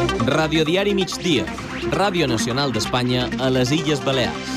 Radiodiari Migdia, Ràdio Nacional d'Espanya a les Illes Balears.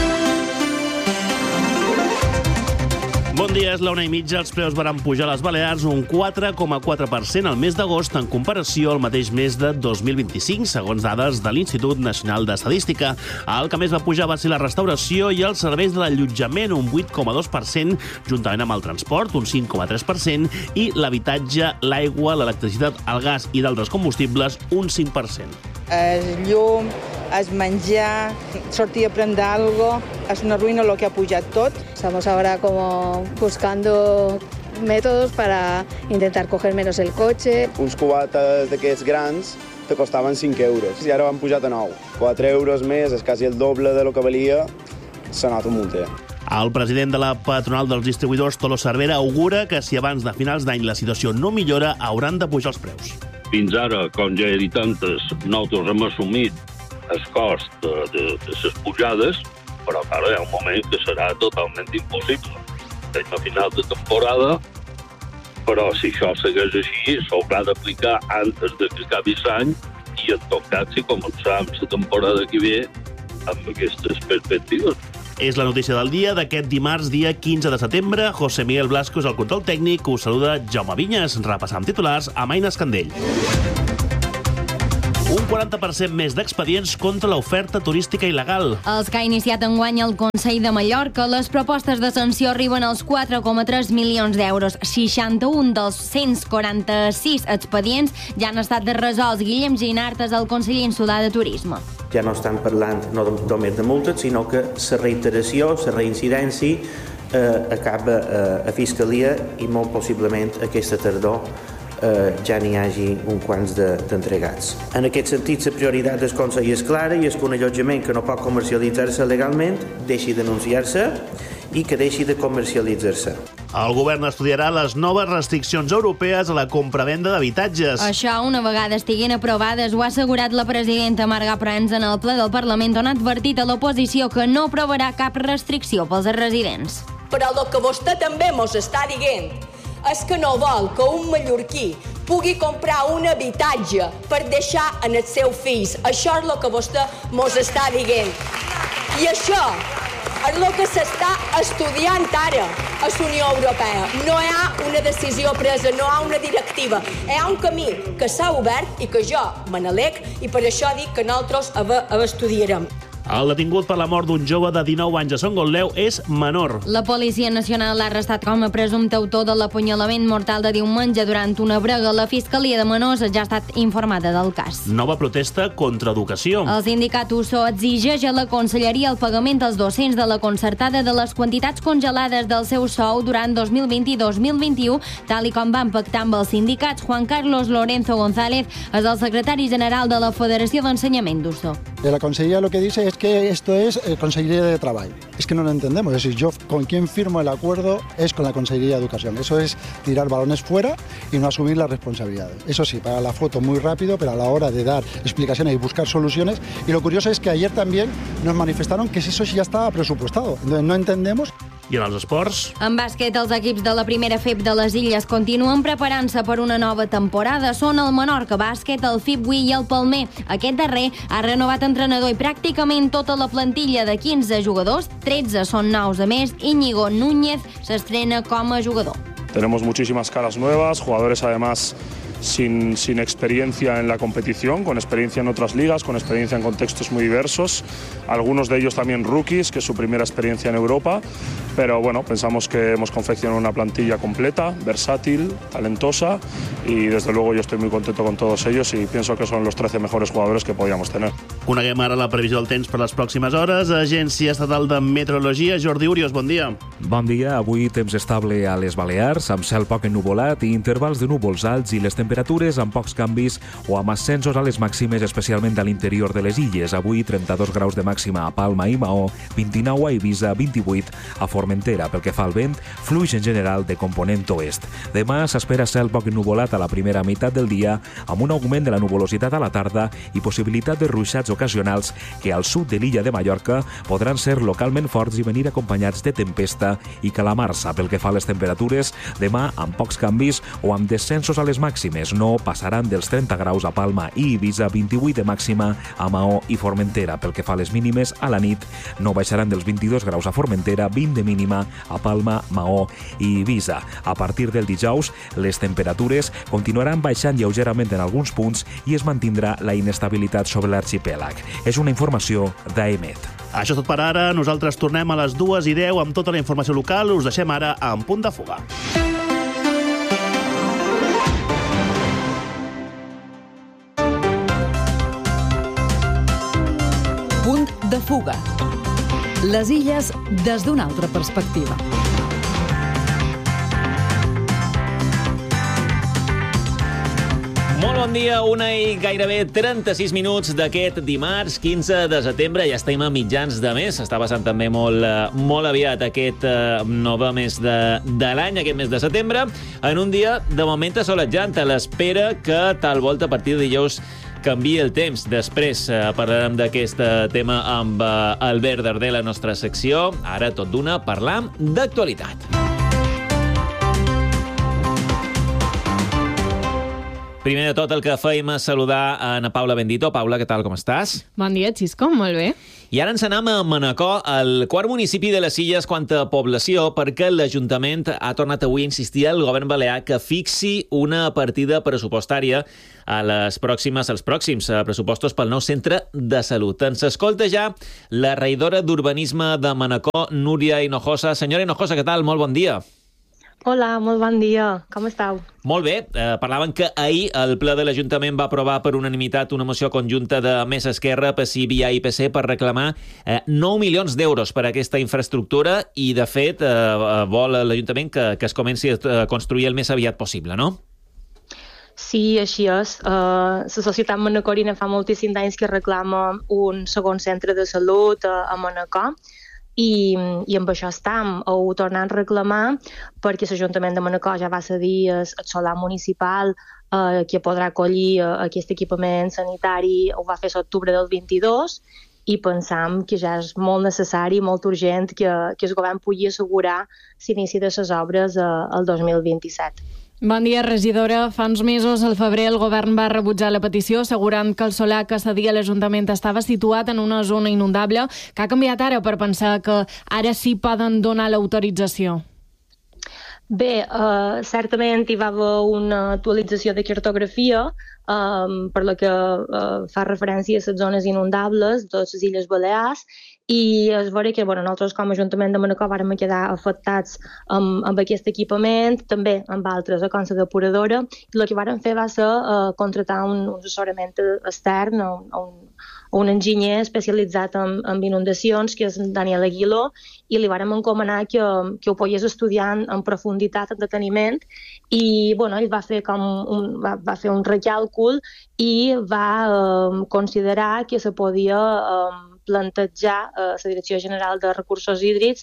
Bon dia, és la 1:30. Els preus van pujar a les Balears un 4,4% al mes d'agost en comparació al mateix mes de 2025, segons dades de l'Institut Nacional d'Estadística. El que més va pujar va ser la restauració i els serveis de l'allotjament, un 8,2%, juntament amb el transport, un 5,3%, i l'habitatge, l'aigua, l'electricitat, el gas i d'altres combustibles, un 5%. El llum, el menjar, sortir a prendre algo, es una ruïna lo que ha pujat tot. Estamos ahora como buscando métodos para intentar coger menos el coche. Uns cubates d'aquests grans te costaven 5 euros i ara han pujat a 9. 4 euros més, és quasi el doble de lo que valia, se nota un munter. El president de la patronal dels distribuïdors, Tolo Cervera, augura que si abans de finals d'any la situació no millora, hauran de pujar els preus. Fins ara, com ja he dit antes, nosaltres hem assumit el cost de les pujades, però ara hi ha un moment que serà totalment impossible. Estem a final de temporada, però si això segueix així, s'haurà d'aplicar antes de que acabi l'any i, en tot cas, si començam la temporada que ve amb aquestes perspectives. És la notícia del dia d'aquest dimarts, dia 15 de setembre. José Miguel Blasco és el control tècnic. Us saluda Jaume Vinyes. Repassam titulars amb Aina Escandell. Un 40% més d'expedients contra l'oferta turística il·legal. Els que ha iniciat enguany el Consell de Mallorca, les propostes de sanció arriben als 4,3 milions d'euros. 61 dels 146 expedients ja han estat resolts. Guillem Ginart és el conseller insular de Turisme. Ja no estan parlant només de multes, sinó que la reiteració, la reincidència acaba a Fiscalia i molt possiblement aquesta tardor ja n'hi hagi uns quants d'entregats. En aquest sentit, la prioritat del Consell és clara i és que un allotjament que no pot comercialitzar-se legalment deixi d'anunciar-se i que deixi de comercialitzar-se. El govern estudiarà les noves restriccions europees a la compravenda d'habitatges. Això, una vegada estiguin aprovades, ho ha assegurat la presidenta Marga Proens en el ple del Parlament, on ha advertit a l'oposició que no aprovarà cap restricció pels residents. Però el que vostè també mos està dient és que no vol que un mallorquí pugui comprar un habitatge per deixar en els seus fills. Això és el que vostè mos està dient. I això és el que s'està estudiant ara a la Unió Europea. No hi ha una decisió presa, no hi ha una directiva. Hi ha un camí que s'ha obert i que jo me n'alec i per això dic que nosaltres estudiarem. El detingut per la mort d'un jove de 19 anys a Son Gotleu és menor. La Policia Nacional l'ha arrestat com a presumpte autor de l'apunyalament mortal de diumenge durant una brega. La Fiscalia de Menors ja ha estat informada del cas. Nova protesta contra educació. El sindicat USO exigeix a la Conselleria el pagament dels docents de la concertada de les quantitats congelades del seu sou durant 2020 i 2021, tal i com van pactar amb els sindicats. Juan Carlos Lorenzo González és el secretari general de la Federació d'Ensenyament d'USO. La Consellería lo que dice es que esto es Consejería de Trabajo. Es que no lo entendemos. Es decir, yo con quien firmo el acuerdo es con la Consejería de Educación. Eso es tirar balones fuera y no asumir las responsabilidades. Eso sí, para la foto muy rápido, pero a la hora de dar explicaciones y buscar soluciones. Y lo curioso es que ayer también nos manifestaron que eso ya estaba presupuestado. Entonces no entendemos. I en els esports? En bàsquet, els equips de la primera FEB de les Illes continuen preparant-se per una nova temporada. Són el Menorca Bàsquet, el FIBWI i el Palmer. Aquest darrer ha renovat entrenador i pràcticament tota la plantilla de 15 jugadors, 13 són nous. A més, Íñigo Núñez s'estrena com a jugador. Tenemos muchísimas caras nuevas, jugadores además sin experiencia en la competición, con experiencia en otras ligas, con experiencia en contextos muy diversos, algunos de ellos también rookies, que es su primera experiencia en Europa, pero bueno, pensamos que hemos confeccionado una plantilla completa, versátil, talentosa y desde luego yo estoy muy contento con todos ellos y pienso que son los 13 mejores jugadores que podíamos tener. Coneguem ara la previsió del temps per les pròximes hores. Agència Estatal de Meteorologia, Jordi Urios, bon dia. Bon dia, avui temps estable a les Balears, amb cel poc ennuvolat i intervals de núvols alts i les temperatures amb pocs canvis o amb ascensos a les màximes, especialment a l'interior de les illes. Avui 32 graus de màxima a Palma i Maó, 29 a Eivissa, 28 a Formentera. Pel que fa al vent, fluix en general de component oest. Demà s'espera cel poc ennuvolat a la primera meitat del dia, amb un augment de la nuvolositat a la tarda i possibilitat de ruixats ocasionals que al sud de l'illa de Mallorca podran ser localment forts i venir acompanyats de tempesta i calamarsa. Pel que fa a les temperatures, demà amb pocs canvis o amb descensos a les màximes. mínimes. No passaran dels 30 graus a Palma i Eivissa, 28 de màxima a Maó i Formentera. Pel que fa a les mínimes, a la nit no baixaran dels 22 graus a Formentera, 20 de mínima a Palma, Maó i Eivissa. A partir del dijous, les temperatures continuaran baixant lleugerament en alguns punts i es mantindrà la inestabilitat sobre l'arxipèlag. És una informació d'AEMET. Això és tot per ara. Nosaltres tornem a les 2:10 amb tota la informació local. Us deixem ara en Punt de Fuga. Punt de Fuga. Les illes des d'una altra perspectiva. Molt bon dia, 1:36 d'aquest dimarts 15 de setembre. Ja estem a mitjans de mes. Està passant també molt aviat aquest nou mes de l'any, aquest mes de setembre, en un dia de moment assolejant, a l'espera que tal volta a partir de dijous canvia el temps. Després parlarem d'aquest tema amb Albert Darder, la nostra secció. Ara, tot d'una, parlam d'actualitat. Primer de tot, el que fèiem és saludar a Ana Paula Bendito. Paula, què tal, com estàs? Bon dia, Xisco, molt bé. I ara ens anem a Manacor, el quart municipi de les Illes quant a població, perquè l'Ajuntament ha tornat avui a insistir al govern balear que fixi una partida pressupostària als pròxims pressupostos pel nou centre de salut. Ens escolta ja la regidora d'Urbanisme de Manacor, Núria Hinojosa. Senyora Hinojosa, què tal? Molt bon dia. Hola, molt bon dia. Com esteu? Molt bé. Parlaven que ahir el ple de l'Ajuntament va aprovar per unanimitat una moció conjunta de Més Esquerra, PSI, Via i PC per reclamar 9 milions d'euros per a aquesta infraestructura i, de fet, vol l'Ajuntament que es comenci a construir el més aviat possible, no? Sí, així és. La societat manacorina fa moltíssims anys que reclama un segon centre de salut a Manacor. I amb això estem. Ho tornant a reclamar perquè l'Ajuntament de Manacor ja va cedir el solar municipal que podrà acollir aquest equipament sanitari. Ho va fer l'octubre del 22 i pensam que ja és molt necessari, molt urgent que el govern pugui assegurar l'inici de les obres el 2027. Bon dia, regidora. Fa uns mesos, al febrer, el govern va rebutjar la petició assegurant que el solar que cedia l'Ajuntament estava situat en una zona inundable. Què ha canviat ara per pensar que ara sí poden donar l'autorització? Bé, certament hi va haver una actualització de cartografia per la que fa referència a les zones inundables de les Illes Balears i es veurà que nosaltres com a Ajuntament de Manacor vam quedar afectats amb aquest equipament, també amb altres a Conca Depuradora, i el que vam fer va ser contratar un assessorament extern a un enginyer especialitzat en inundacions, que és Daniel Aguiló, i li vàrem encomanar que ho pogués estudiar en profunditat, en deteniment, i ell va fer un recàlcul i va considerar que se podia plantejar a la Direcció General de Recursos Hídrics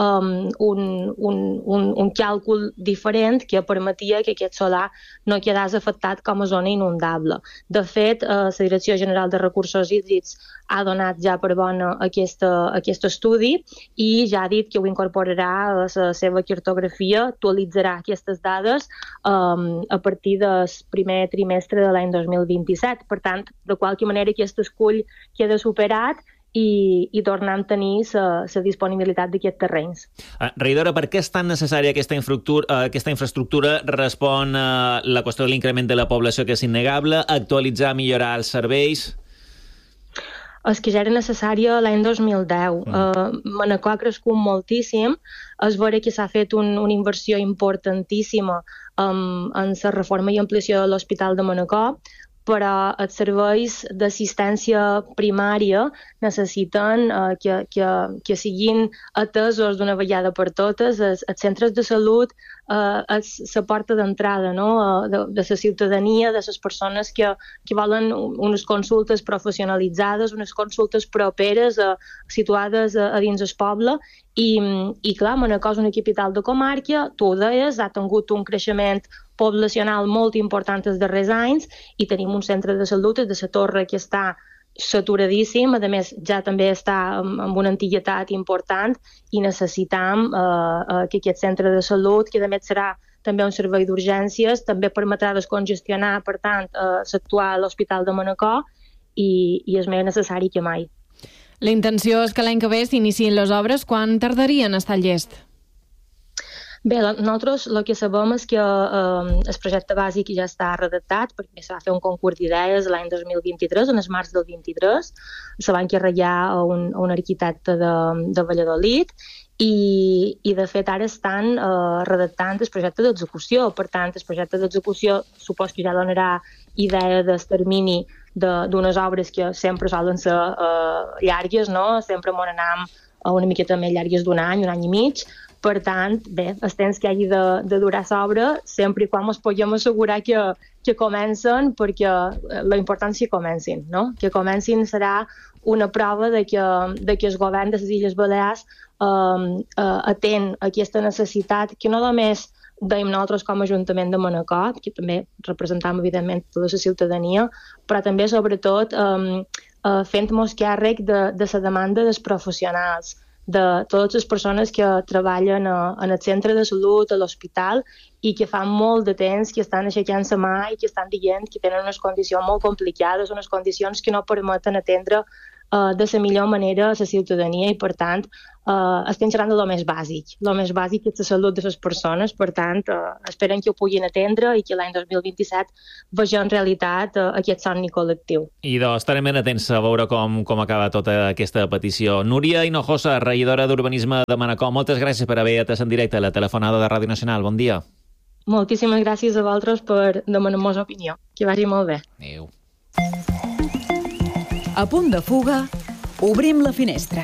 un càlcul diferent que permetia que aquest solar no quedés afectat com a zona inundable. De fet, la Direcció General de Recursos Hídrics ha donat ja per bona aquest estudi i ja ha dit que ho incorporarà a la seva cartografia, actualitzarà aquestes dades a partir del primer trimestre de l'any 2027. Per tant, de qualque manera aquest escull queda superat i tornem a tenir la disponibilitat d'aquests terrenys. Regidora, per què és tan necessària aquesta infraestructura? Respon a la qüestió de l'increment de la població, que és innegable, actualitzar, millorar els serveis? És que ja era necessària l'any 2010. Manacor ha crescut moltíssim. És vera que s'ha fet una inversió importantíssima en la reforma i ampliació de l'Hospital de Manacor, però els serveis d'assistència primària necessiten que siguin atesos d'una vegada per totes. Els centres de salut és la porta d'entrada de la ciutadania, de les persones que volen unes consultes professionalitzades, unes consultes properes, situades a dins el poble. I clar, Manacor és una capital de comarca, tu ho deies, ha tingut un creixement poblacional molt important els darrers anys i tenim un centre de salut de la Torre que està saturadíssim, a més ja també està amb una antiguitat important i necessitam que aquest centre de salut, que a més serà també un servei d'urgències, també permetrà descongestionar, per tant, l'actuar a l'Hospital de Manacor i és més necessari que mai. La intenció és que l'any que ve s'iniciïn les obres. Quan tardarien a estar llest? Bé, nosaltres el que sabem és que el projecte bàsic ja està redactat, perquè s'ha fet un concurs d'idees l'any 2023, en el març del 23, se va encarregar a un arquitecte de Valladolid i de fet ara estan redactant el projecte d'execució. Per tant, el projecte d'execució supos que ja donarà idea del termini d'unes obres que sempre solen ser llargues, no? Sempre m'on anem una miqueta més llargues d'un any, un any i mig. Per tant, bé, el temps que hagi de durar l'obra, sempre i quan ens puguem assegurar que comencen, perquè la importància que comencin, no? Que comencin serà una prova de que el govern de les Illes Balears atén aquesta necessitat que no només deim nosaltres com a Ajuntament de Manacor, que també representam evidentment tota la ciutadania, però també sobretot fent-nos càrrec de la demanda dels professionals, de totes les persones que treballen en el centre de salut, a l'hospital, i que fa molt de temps que estan aixecant la mà i que estan dient que tenen unes condicions molt complicades, unes condicions que no permeten atendre de la millor manera a la ciutadania i, per tant, estem xerrant de lo més bàsic. Lo més bàsic és la salut de les persones, per tant, esperen que ho puguin atendre i que l'any 2027 vegem realitat aquest somni col·lectiu. I estarem ben atents a veure com acaba tota aquesta petició. Núria Hinojosa, regidora d'Urbanisme de Manacor, moltes gràcies per haver atès en directe a la telefonada de Ràdio Nacional. Bon dia. Moltíssimes gràcies a vosaltres per demanar-nos opinió. Que vagi molt bé. Adéu. A punt de fuga, obrim la finestra.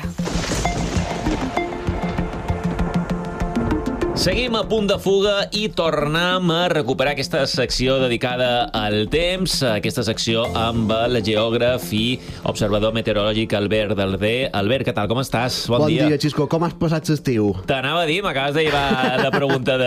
Seguim a punt de fuga i tornem a recuperar aquesta secció dedicada al temps, aquesta secció amb el geògraf i observador meteorològic Albert Dalder. Albert, què tal? Com estàs? Bon dia. Bon dia, Xisco. Com has passat l'estiu? T'anava a dir, m'acabes de llevar la pregunta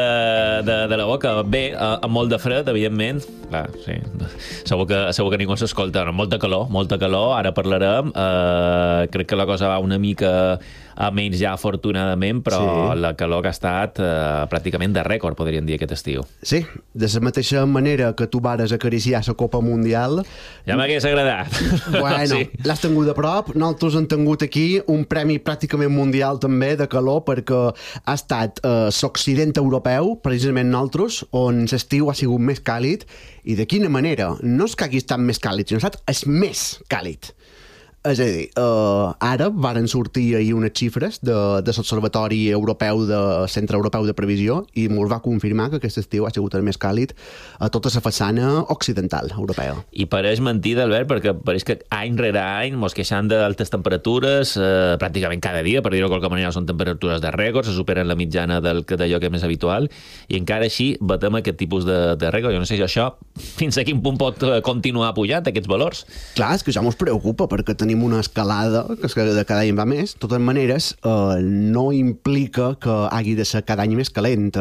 de la boca. Bé, amb molt de fred, evidentment. Clar, sí. Segur que ningú s'escolta. Molta calor, ara parlarem. Crec que la cosa va una mica a menys ja, afortunadament, però sí. La calor que ha estat pràcticament de rècord, podríem dir, aquest estiu. Sí, de la mateixa manera que tu vares acariciar la Copa Mundial... Ja m'hagués agradat. Bueno, sí. L'has tingut a prop. Nosaltres hem tingut aquí un premi pràcticament mundial també de calor, perquè ha estat l'Occident europeu, precisament nosaltres, on l'estiu ha sigut més càlid, i de quina manera? No és que hagi estat més càlid, sinó que ha estat el més càlid. És a dir, ara varen sortir ahir unes xifres de l'Observatori Europeu, Centre Europeu de Previsió, i ens va confirmar que aquest estiu ha sigut el més càlid a tota la façana occidental europea. I pareix mentida, Albert, perquè pareix que any rere any mos queixant d'altes temperatures, pràcticament cada dia, per dir-ho de qualque manera, són temperatures de rècord, se superen la mitjana d'allò que és més habitual, i encara així batem aquest tipus de rècord. Jo no sé si això fins a quin punt pot continuar pujant, aquests valors. Clar, és que ja mos preocupa, perquè tenim una escalada que de cada any va més. De totes maneres, no implica que hagi de ser cada any més calent.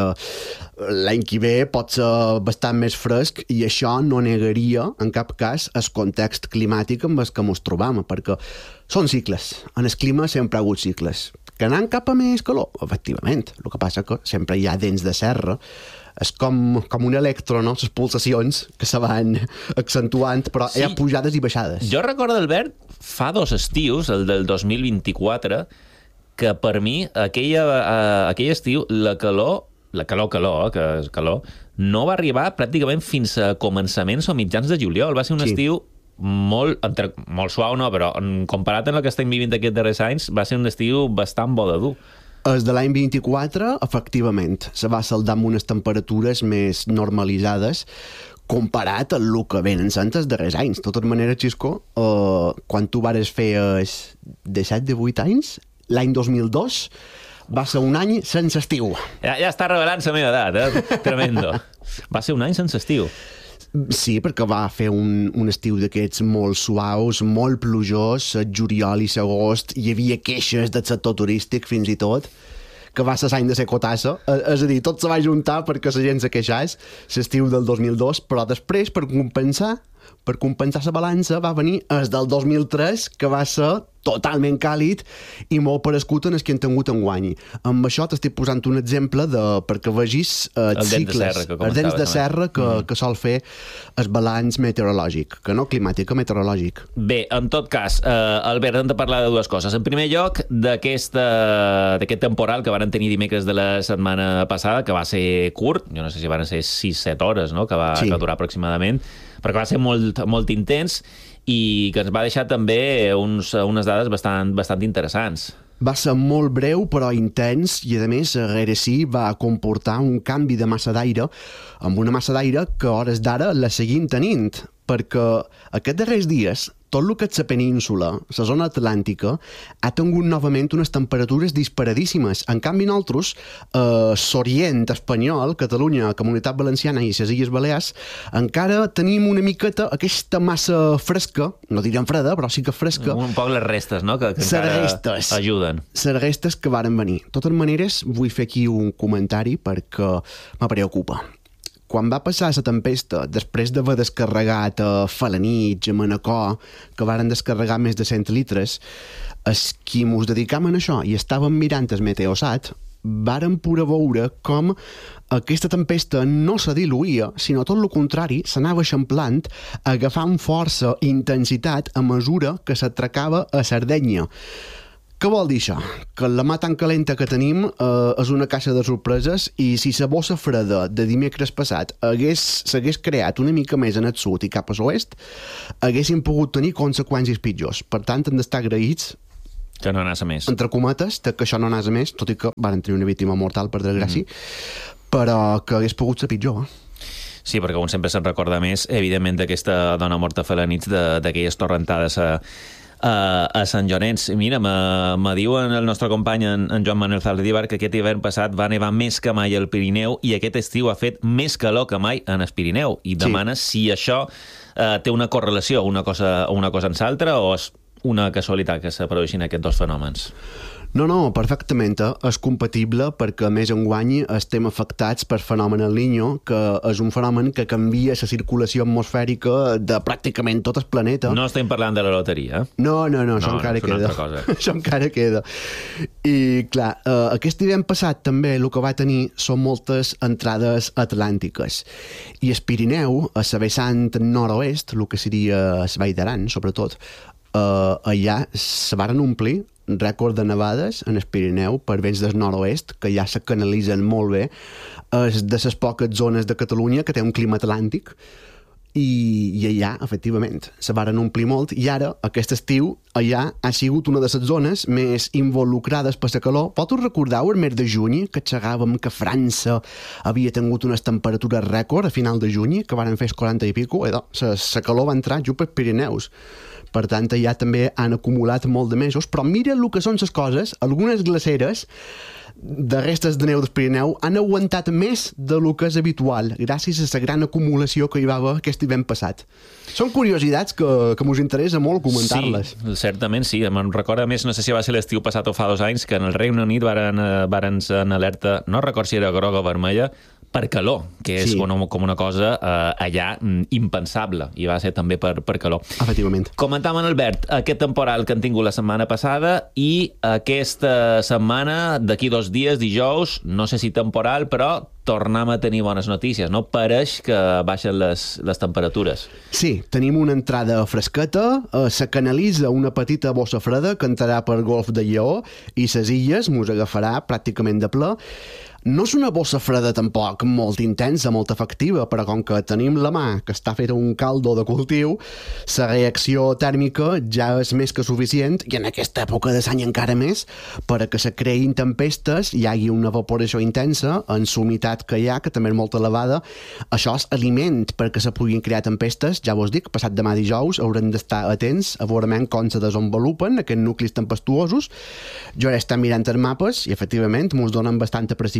L'any que ve pot ser bastant més fresc i això no negaria, en cap cas, el context climàtic amb el que ens trobam, perquè són cicles. En el clima sempre ha hagut cicles. Que anant cap a més calor, efectivament. El que passa que sempre hi ha dents de serra. És com un electro, no? Les pulsacions que se van accentuant, però sí. Hi ha pujades i baixades. Jo recordo, Albert, fa 2 estius, el del 2024, que per mi aquell estiu la calor, que és calor, no va arribar pràcticament fins a començaments o mitjans de juliol. Va ser un estiu molt suau, no, però comparat amb el que estem vivint aquests darrers anys, va ser un estiu bastant bo de dur. Els de l'any 24, efectivament, se va saldar amb unes temperatures més normalitzades comparat amb el que venen sent els darrers anys. De totes maneres, Xisco, quan tu vares fer de 7 de 8 anys, l'any 2002, va ser un any sense estiu. Ja està revelant la meva edat, tremendo. Va ser un any sense estiu. Sí, perquè va fer un estiu d'aquests molt suaus, molt plujós, el juliol i l'agost, hi havia queixes del sector turístic fins i tot, que va ser l'any de secotassa, és a dir, tot se va juntar perquè la gent se queixés l'estiu del 2002, però després, per compensar, Per compensar la balança va venir el del 2003, que va ser totalment càlid i molt parescut en el que han tingut enguany. Amb això t'estic posant un exemple perquè vegis els cicles, els dents de serra que sol fer el balanç meteorològic, que no climàtic, meteorològic. Bé, en tot cas, Albert, hem de parlar de dues coses. En primer lloc, d'aquest temporal que van tenir dimecres de la setmana passada, que va ser curt, jo no sé si van ser 6-7 hores, no?, que va durar aproximadament, perquè va ser molt intens i que ens va deixar també unes dades bastant interessants. Va ser molt breu però intens i, a més, rere sí va comportar un canvi de massa d'aire, amb una massa d'aire que a hores d'ara la seguim tenint, perquè aquests darrers dies tot el que és la península, la zona atlàntica, ha tingut novament unes temperatures disparadíssimes. En canvi, nosaltres, l'Orient espanyol, Catalunya, Comunitat Valenciana i les Illes Balears, encara tenim una miqueta aquesta massa fresca, no direm freda, però sí que fresca. Un poc les restes, no?, que encara ajuden. Les restes que varen venir. De totes maneres, vull fer aquí un comentari perquè me preocupa. Quan va passar la tempesta, després d'haver descarregat a Felanitx, a Manacor, que varen descarregar més de 100 litres, els qui mos dedicam a això i estàvem mirant el Meteosat, varen poder veure com aquesta tempesta no se diluïa, sinó tot el contrari, s'anava eixamplant, agafant força i intensitat a mesura que s'atracava a Sardenya. Què vol dir això? Que la mà tan calenta que tenim és una caixa de sorpreses i si la bossa freda de dimecres passat s'hagués creat una mica més en el sud i cap a l'oest, haguéssim pogut tenir conseqüències pitjors. Per tant, hem d'estar agraïts que no anés a més. Entre cometes, que això no anés a més, tot i que van tenir una víctima mortal, per desgràcia, però que hagués pogut ser pitjor. Sí, perquè un sempre se'n recorda més, evidentment, d'aquesta dona morta a Felanitx, d'aquelles torrentades a Sant Llorenç. Mira, me diuen el nostre company, en Joan Manuel Zaldívar, que aquest hivern passat va nevar més que mai al Pirineu i aquest estiu ha fet més calor que mai en el Pirineu. I demana si això té una correlació, una cosa en l'altra, o és una casualitat que se produeixin aquests dos fenòmens. No, perfectament. És compatible perquè, a més, enguany estem afectats per fenomen El Niño, que és un fenomen que canvia la circulació atmosfèrica de pràcticament tot el planeta. No estem parlant de la loteria, eh? No, això encara queda. Això encara queda. I, clar, aquest hivern passat també el que va tenir són moltes entrades atlàntiques. I el Pirineu, a la vessant nord-oest, el que seria la Vall d'Aran, sobretot, allà se varen omplir rècord de nevades en el Pirineu per vents del nord-oest, que ja se canalitzen molt bé, és de les poques zones de Catalunya que té un clima atlàntic, i allà, efectivament, se varen omplir molt, i ara, aquest estiu, allà ha sigut una de les zones més involucrades per la calor. Vosaltres recordeu el mes de juny, que xerràvem que França havia tingut unes temperatures rècord a final de juny, que varen fer 40 i pico? La calor va entrar just pels Pirineus. Per tant, ja també han acumulat molt de mesos, però mira el que són les coses. Algunes glaceres de restes de neu del Pirineu han aguantat més del que és habitual, gràcies a la gran acumulació que hi va haver aquest hivern passat. Són curiositats que m'us interessa molt comentar-les. Sí, certament sí. Me'n recorda més, no sé si va ser l'estiu passat o fa 2 anys, que en el Regne Unit varen ser en alerta, no record si era groga o vermella, per calor, que és com una cosa allà impensable, i va ser també per calor. Efectivament. Comentàvem, Albert, aquest temporal que han tingut la setmana passada i aquesta setmana, d'aquí 2 dies, dijous, no sé si temporal, però tornem a tenir bones notícies, no? Pareix que baixen les temperatures. Sí, tenim una entrada fresqueta, se canalitza una petita bossa freda que entrarà per Golf de Lleó i ses illes mos agafarà pràcticament de ple. No és una bossa freda tampoc molt intensa, molt efectiva, però com que tenim la mà que està feta un caldo de cultiu, la reacció tèrmica ja és més que suficient, i en aquesta època de l'any encara més, per a que se creïn tempestes, hi hagi una evaporació intensa, en la humitat que hi ha, que també és molt elevada. Això és aliment perquè se puguin crear tempestes. Ja vos dic, passat demà dijous haurem d'estar atents a veure com se desenvolupen aquests nuclis tempestuosos. Jo ara estic mirant els mapes i, efectivament, mos donen bastanta precipitació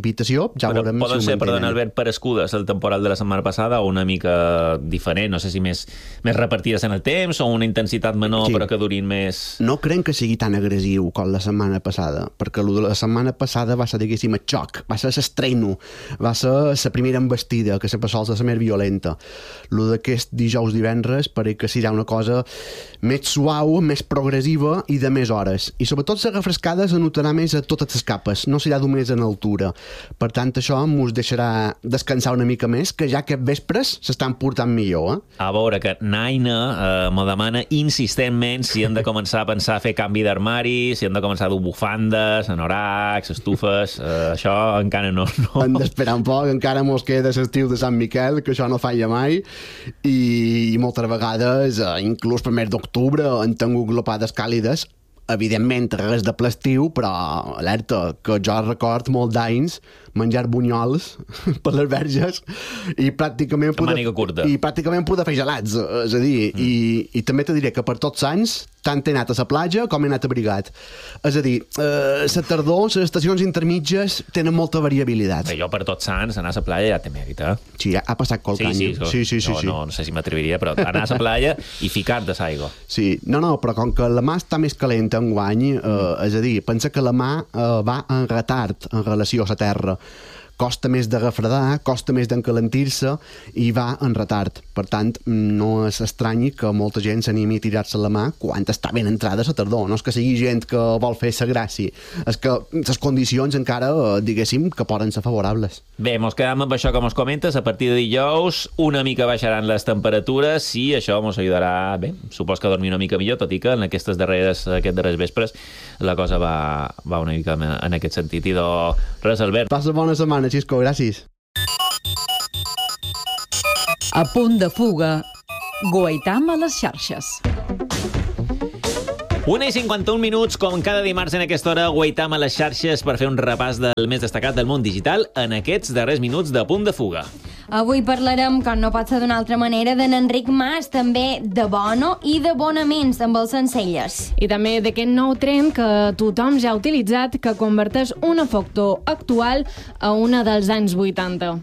precipitació, ja veurem si ho poden ser, mantenen. perdona, Albert, parescudes el temporal de la setmana passada o una mica diferent, no sé si més repartides en el temps o una intensitat menor però que durin més... No creiem que sigui tan agressiu com la setmana passada, perquè el de la setmana passada va ser, diguéssim, el xoc, va ser l'estreno, va ser la primera embestida, que sempre sol ser la més violenta. El d'aquest dijous divendres pareix que serà una cosa més suau, més progressiva i de més hores. I sobretot la refrescada se notarà més a totes les capes, no serà només en altura. Per tant, això ens deixarà descansar una mica més, que ja aquests vespres s'estan portant millor. A veure, que Naina me demana insistentment si hem de començar a pensar a fer canvi d'armari, si hem de començar a dur bufandes, anoraks, estufes... això encara no. Hem d'esperar un poc, encara mos queda l'estiu de Sant Miquel, que això no falla mai, i moltes vegades, inclús per mes d'octubre, han tingut glopades càlides, evidentment res de l'estiu, però alerta, que jo record molt d'anys menjar bunyols per les verges i pràcticament poder fer gelats, és a dir, i també te diré que per tots anys tant he anat a la platja com he anat abrigat. És a dir, la tardor, les estacions intermitges tenen molta variabilitat. Bé, jo per tots sants anar a la platja ja té mèrit, eh? Sí, ha passat qualque any. Sí. No sé si m'atreviria, però anar a la platja i ficar-te a l'aigua. Sí, no, però com que la mà està més calenta enguany, és a dir, pensa que la mà va en retard en relació a la terra. Costa més de refredar, costa més d'encalentir-se i va en retard. Per tant, no és estrany que molta gent s'animi a tirar-se la mà quan està ben entrada la tardor. No és que sigui gent que vol fer la gràcia, és que les condicions encara, diguéssim, que poden ser favorables. Bé, mos quedam amb això que mos comentes. A partir de dijous una mica baixaran les temperatures i això mos ajudarà, bé, supos que a dormir una mica millor, tot i que en aquests darrers vespres la cosa va una mica en aquest sentit. I res, Albert. Passa bona setmana, Xisco, gràcies. A punt de fuga, Guaitam a les xarxes. 1:51, com cada dimarts en aquesta hora, Guaitam a les xarxes per fer un repàs del més destacat del món digital en aquests darrers minuts de Punt de Fuga. Avui parlarem, com no pot ser d'una altra manera, d'en Enric Mas, també de Bono i d'abonaments amb els Sencelles. I també d'aquest nou trend que tothom ja ha utilitzat, que converteix una foto actual a una dels anys 80.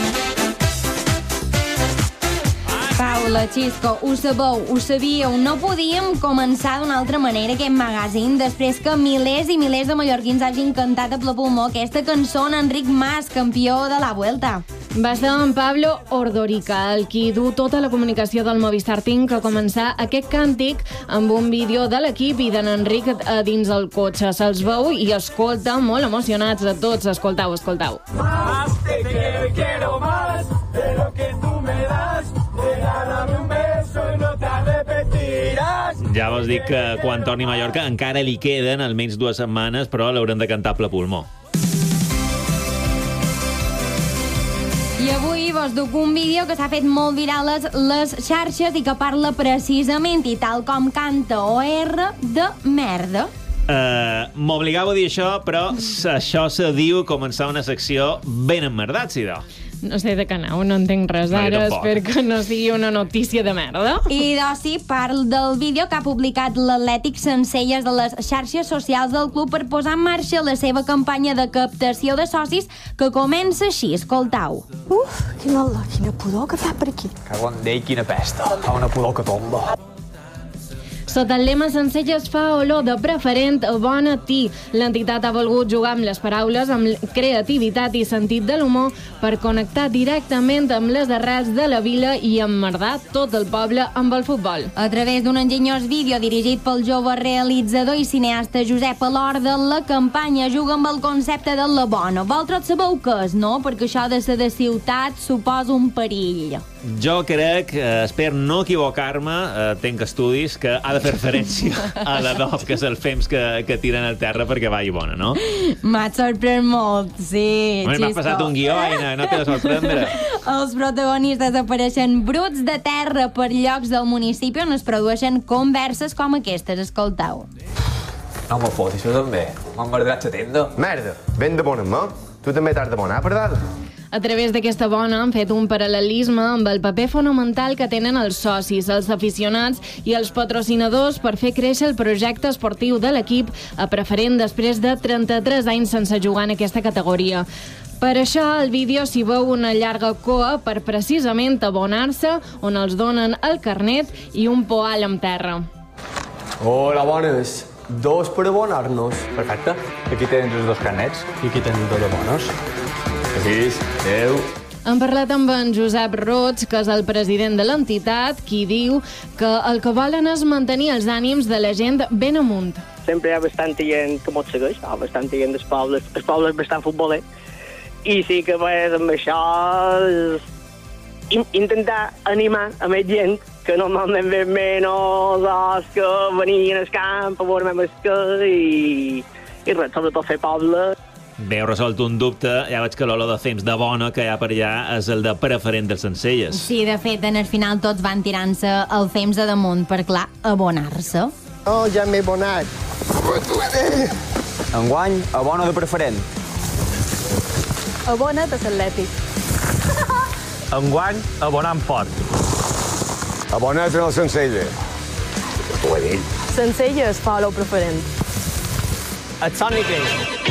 Paula, Xisco, ho sabeu, ho sabíeu, no podíem començar d'una altra manera aquest magazine després que milers i milers de mallorquins hagin cantat a ple pulmó aquesta cançó en Enric Mas, campió de la Vuelta. Va ser en Pablo Ordorica el qui du tota la comunicació del Movistar Team que començar aquest càntic amb un vídeo de l'equip i d'en Enric dins el cotxe. Se'ls veu i escolta molt emocionats a tots. Escoltau. Más te quiero más de lo que tú me das. Regálame un beso y no te arrepentiràs. Ja vos dic que quan torni a Mallorca encara li queden almenys 2 setmanes, però l'haurem de cantar a ple pulmó. I avui vos duc un vídeo que s'ha fet molt viral a les xarxes i que parla precisament, i tal com canta OR, de merda. M'obligava a dir això, però això se diu començar una secció ben emmerdats, idò. No sé de què aneu, no entenc res ara, espero que no sigui una notícia de merda. I sí, parlo del vídeo que ha publicat l'Atlètic Sencelles de les xarxes socials del club per posar en marxa la seva campanya de captació de socis, que comença així, escoltau. Quina pudor que fa per aquí. Cago en Déu, quina pesta. Fa una pudor que tomba. Sota el lema Sencelles fa olor de preferent bona ti. L'entitat ha volgut jugar amb les paraules, amb creativitat i sentit de l'humor per connectar directament amb les arrels de la vila i emmerdar tot el poble amb el futbol. A través d'un enginyós vídeo dirigit pel jove realitzador i cineasta Josep Alorda, la campanya juga amb el concepte de la bona. Vosaltres sabeu què és, no? Perquè això de ser de ciutat suposa un perill. Jo crec, espero no equivocar-me, tenc estudis, que ha de fer referència a la DOF, que és el fems que tiren al terra perquè vagi bona, no? M'ha sorprès molt, sí, Xisco. M'ha passat un guió, Aina, no t'he de sorprendre. Els protagonistes apareixen bruts de terra per llocs del municipi on es produeixen converses com aquestes, escoltau. No me fotis, això també. M'ha emmerdat la tenda. Merda, ben de bona mà. Tu també t'has d'abonar per dalt. A través d'aquesta bona han fet un paral·lelisme amb el paper fonamental que tenen els socis, els aficionats i els patrocinadors per fer créixer el projecte esportiu de l'equip a preferent després de 33 anys sense jugar en aquesta categoria. Per això, al vídeo s'hi veu una llarga coa per precisament abonar-se, on els donen el carnet i un poal amb terra. Hola, bones. 2 per abonar-nos. Perfecte. Aquí tens els 2 carnets. I aquí tens 2 abonos. 6, 10... Hem parlat amb en Josep Roig, que és el president de l'entitat, qui diu que el que volen és mantenir els ànims de la gent ben amunt. Sempre hi ha bastanta gent que mos segueix, bastanta gent dels pobles. El poble és bastant futboler. I sí que amb això intentar animar a més gent que normalment ve menys els que venien al camp a veure més i res, sobretot fer poble. Bé, heu resolt un dubte. Ja veig que l'olor de fems de bona que hi ha per allà és el de preferent dels Sencelles. Sí, de fet, en el final tots van tirant-se el fems a damunt per, clar, abonar-se. No, ja m'he abonat. Enguany, abono de preferent. Abona't a l'Atlètic. Enguany, abonant fort. Abona't en el Sencelles. Ho he dit. Sencelles, follow preferent. Et soni que...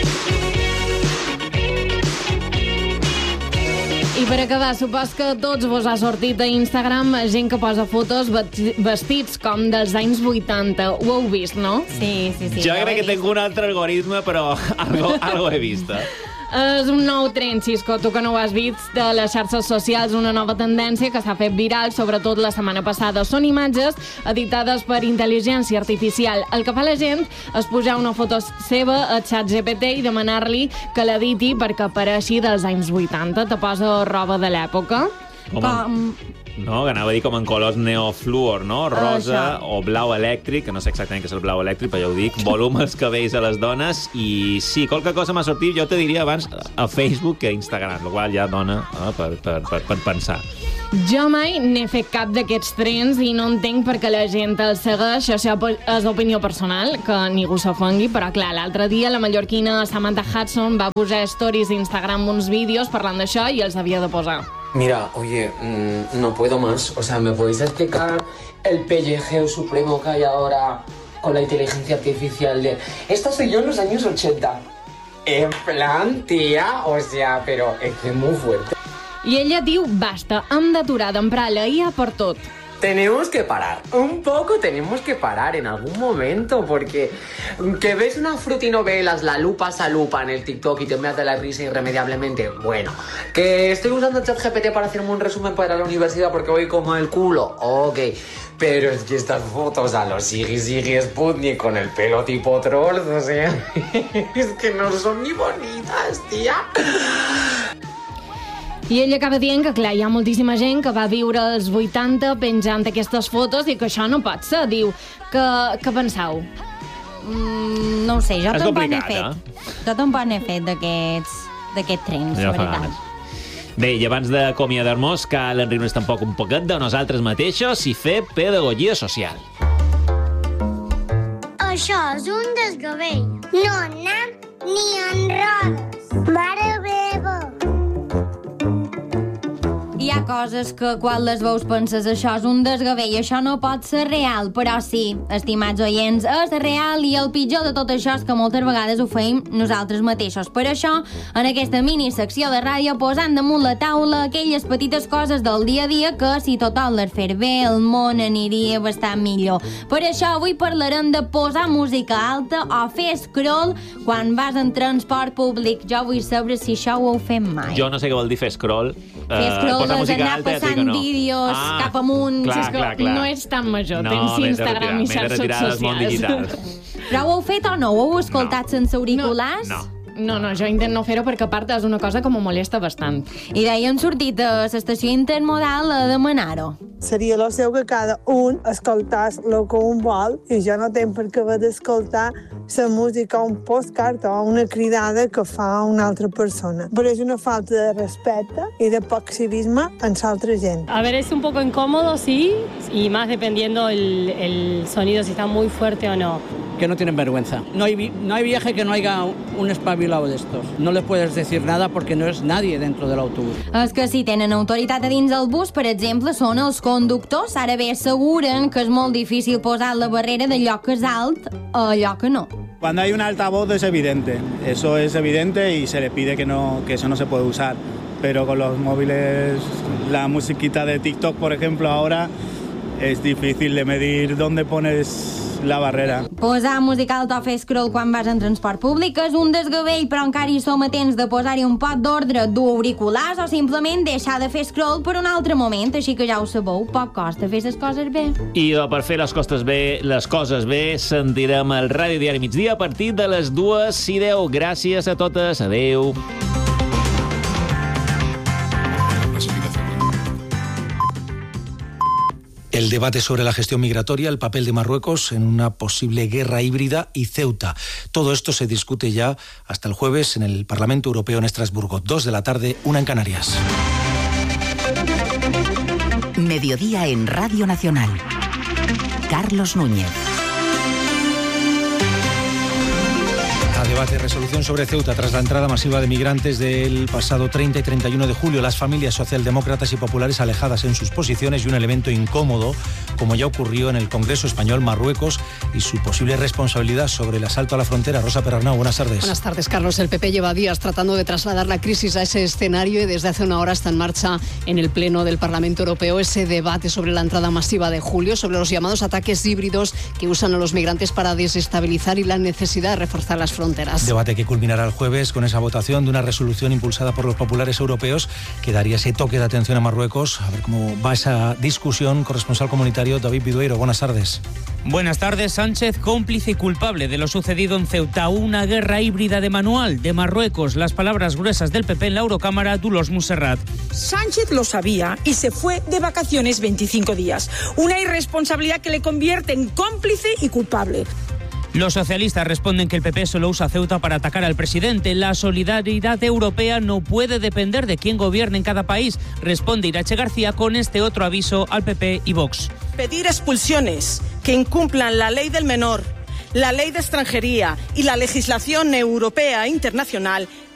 I per acabar, supos que a tots vos ha sortit a Instagram gent que posa fotos vestits com dels anys 80. Ho heu vist, no? Sí. Jo crec que tinc un altre algoritme, però algo he vist. És un nou trend, Xisco, tu que no ho has vist, de les xarxes socials, una nova tendència que s'ha fet viral, sobretot la setmana passada. Són imatges editades per intel·ligència artificial. El que fa la gent és pujar una foto seva a ChatGPT i demanar-li que l'editi perquè apareixi dels anys 80. Te posa roba de l'època. No, que anava a dir com en colors neofluor, no? Rosa o blau elèctric, que no sé exactament què és el blau elèctric, però ja ho dic, volum els cabells a les dones, i sí, qualque cosa m'ha sortit, jo te diria abans a Facebook que a Instagram, el qual ja dona per pensar. Jo mai n'he fet cap d'aquests trends i no entenc per què la gent el segueix. Això és opinió personal, que ningú s'ofengui, però clar, l'altre dia la mallorquina Samantha Hudson va posar stories d'Instagram uns vídeos parlant d'això i els havia de posar. Mira, oye, no puedo más. O sea, ¿me podéis explicar el pellejeo supremo que hay ahora con la inteligencia artificial de... Esto soy yo en los años 80. En plan, tía, o sea, pero es que es muy fuerte. I ella diu, basta, hem d'aturar d'emprar la IA per tot. Tenemos que parar, un poco tenemos que parar en algún momento, porque que ves una frutinovelas, la lupa salupa en el TikTok y te meas de la risa irremediablemente. Bueno, que estoy usando ChatGPT para hacerme un resumen para la universidad porque voy como el culo. Ok, pero es que estas fotos a los Siggy Sputnik con el pelo tipo troll, o sea, es que no son ni bonitas, tía. I ell acaba dient que, clar, hi ha moltíssima gent que va viure als 80 penjant aquestes fotos i que això no pot ser. Diu, què penseu? No ho sé, jo tampoc n'he fet. Jo tampoc n'he fet d'aquests trens, la veritat. Bé, i abans d'acomiadar-nos, cal enriure-nos tampoc un poquet de nosaltres mateixos i fer pedagogia social. Això és un desgavell. No anem ni en rodes. Mare meva! Hi ha coses que quan les veus penses això és un desgavell, això no pot ser real, però sí, estimats oients, és real i el pitjor de tot això és que moltes vegades ho feim nosaltres mateixos. Per això, en aquesta minisecció de ràdio, posant damunt la taula aquelles petites coses del dia a dia que, si tothom les fer bé, el món aniria bastant millor. Per això avui parlarem de posar música alta o fer scroll quan vas en transport públic. Jo vull saber si això ho heu fet mai. Jo no sé què vol dir fer scroll. Fer scroll és anar passant vídeos cap amunt. Clar. No ets tan major, tens Instagram i xarxes socials. Però ho heu fet o no? Ho heu escoltat sense auriculars? No, jo intento no fer-ho perquè a part és una cosa que m'ho molesta bastant. I d'ahir hem sortit a l'estació intermodal a demanar-ho. Seria el seu que cada un escoltàs el que un vol i jo no tenc per què haver d'escoltar la música o un postcard o una cridada que fa una altra persona. Però és una falta de respecte i de poc civisme en l'altra gent. A ver, es un poco incómodo, sí, y más dependiendo el sonido, si está muy fuerte o no. que no tienen vergüenza. No hay viaje que no haya un espabilado de estos. No les puedes decir nada porque no es nadie dentro del autobús. Els que sí tenen autoritat a dins del bus, per exemple, són els conductors. Ara bé, asseguren que és molt difícil posar la barrera d'allò que és alt a allò que no. Cuando hay un altavoz es evidente, eso es evidente y se le pide que eso no se puede usar. Pero con los móviles, la musiquita de TikTok, por ejemplo, ahora es difícil de medir dónde pones la barrera. Posar música alta o fer scroll quan vas en transport públic és un desgavell, però encara hi som a temps de posar-hi un pot d'ordre, dur auriculars o simplement deixar de fer scroll per un altre moment, així que ja ho sabeu, poc costa fer les coses bé. I per fer les coses bé, sentirem el Ràdio Diari Migdia a partir de les 2:10. Gràcies a totes, adeu. El debate sobre la gestión migratoria, el papel de Marruecos en una posible guerra híbrida y Ceuta. Todo esto se discute ya hasta el jueves en el Parlamento Europeo en Estrasburgo. 2 de la tarde, 1 en Canarias. Mediodía en Radio Nacional. Carlos Núñez. Debate, resolución sobre Ceuta tras la entrada masiva de migrantes del pasado 30 y 31 de julio. Las familias socialdemócratas y populares alejadas en sus posiciones y un elemento incómodo, como ya ocurrió en el Congreso Español, Marruecos y su posible responsabilidad sobre el asalto a la frontera. Rosa Perarnau, buenas tardes. Buenas tardes, Carlos. El PP lleva días tratando de trasladar la crisis a ese escenario y desde hace una hora está en marcha en el Pleno del Parlamento Europeo ese debate sobre la entrada masiva de julio, sobre los llamados ataques híbridos que usan a los migrantes para desestabilizar y la necesidad de reforzar las fronteras. Debate que culminará el jueves con esa votación de una resolución impulsada por los populares europeos que daría ese toque de atención a Marruecos. A ver cómo va esa discusión. Corresponsal comunitario David Vidueiro, buenas tardes. Buenas tardes. Sánchez, cómplice y culpable de lo sucedido en Ceuta. Una guerra híbrida de manual de Marruecos. Las palabras gruesas del PP en la Eurocámara, Dolors Montserrat. Sánchez lo sabía y se fue de vacaciones 25 días. Una irresponsabilidad que le convierte en cómplice y culpable. Los socialistas responden que el PP solo usa Ceuta para atacar al presidente. La solidaridad europea no puede depender de quién gobierne en cada país, responde Irache García con este otro aviso al PP y Vox. Pedir expulsiones que incumplan la ley del menor, la ley de extranjería y la legislación europea e internacional